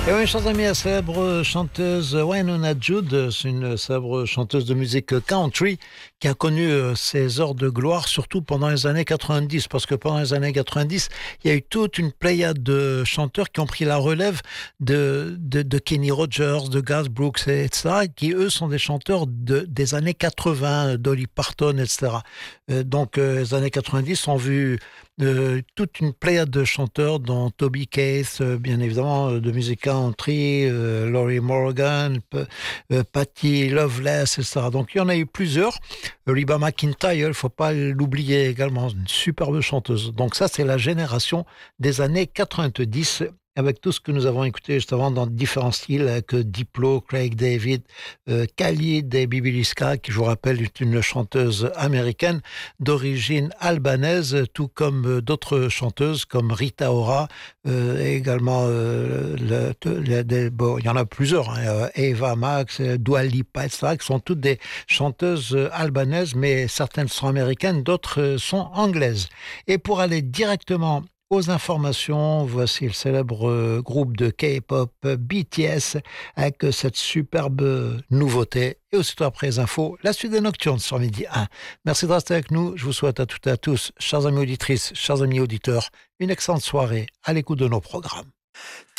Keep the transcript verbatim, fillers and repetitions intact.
Et oui, chers amis, la célèbre chanteuse Wynonna Judd, c'est une célèbre chanteuse de musique country qui a connu ses heures de gloire, surtout pendant les années quatre-vingt-dix, parce que pendant les années quatre-vingt-dix, il y a eu toute une pléiade de chanteurs qui ont pris la relève de, de, de Kenny Rogers, de Garth Brooks, et cetera, qui eux sont des chanteurs de, des années quatre-vingts, Dolly Parton, et cetera. Euh, donc, euh, les années quatre-vingt-dix ont vu euh, toute une pléiade de chanteurs, dont Toby Keith, euh, bien évidemment, euh, de musique country, euh, Laurie Morgan, P- euh, Patti Loveless, et cetera. Donc il y en a eu plusieurs. Reba McEntire, il ne faut pas l'oublier également, une superbe chanteuse. Donc ça, c'est la génération des années quatre-vingt-dix, avec tout ce que nous avons écouté juste avant dans différents styles, avec Diplo, Craig David, euh, Khalid et Bibi Liska, qui, je vous rappelle, est une chanteuse américaine d'origine albanaise, tout comme euh, d'autres chanteuses comme Rita Ora, euh, et également, euh, le, le- des- bon, il y en a plusieurs, hein, euh, Eva Max, euh, Dua Lipa, et cetera, qui sont toutes des chanteuses euh, albanaises, mais certaines sont américaines, d'autres euh, sont anglaises. Et pour aller directement aux informations, voici le célèbre euh, groupe de K-pop euh, B T S avec euh, cette superbe euh, nouveauté. Et aussitôt après les infos, la suite des Nocturnes sur Midi un. Merci de rester avec nous. Je vous souhaite à toutes et à tous, chers amis auditrices, chers amis auditeurs, une excellente soirée à l'écoute de nos programmes.